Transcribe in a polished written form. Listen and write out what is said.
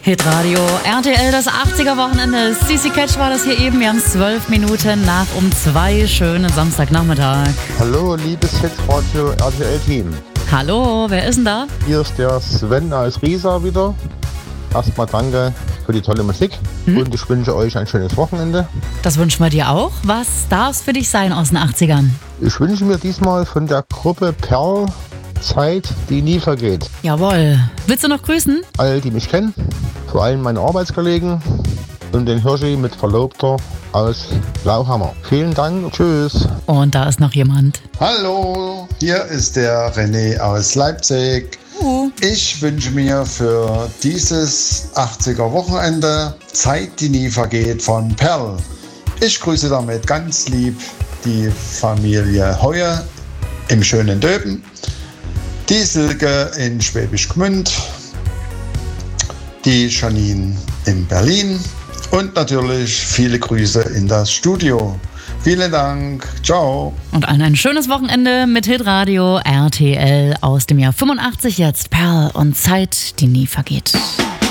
Hitradio RTL, das 80er-Wochenende. CC Catch war das hier eben. Wir haben 12 Minuten nach um 2. Schönen Samstagnachmittag. Hallo, liebes Hitradio RTL-Team. Hallo, wer ist denn da? Hier ist der Sven aus Riesa wieder. Erstmal danke für die tolle Musik und ich wünsche euch ein schönes Wochenende. Das wünschen wir dir auch. Was darf es für dich sein aus den 80ern? Ich wünsche mir diesmal von der Gruppe Perl Zeit, die nie vergeht. Jawohl. Willst du noch grüßen? Alle, die mich kennen, vor allem meine Arbeitskollegen und den Hirschi mit Verlobter aus Lauhammer. Vielen Dank, tschüss. Und da ist noch jemand. Hallo, hier ist der René aus Leipzig. Ich wünsche mir für dieses 80er-Wochenende Zeit, die nie vergeht von Perl. Ich grüße damit ganz lieb die Familie Heuer im schönen Döben, die Silke in Schwäbisch Gmünd, die Janine in Berlin und natürlich viele Grüße in das Studio. Vielen Dank. Ciao. Und allen ein schönes Wochenende mit Hitradio RTL aus dem Jahr 85 jetzt. Perl und Zeit, die nie vergeht.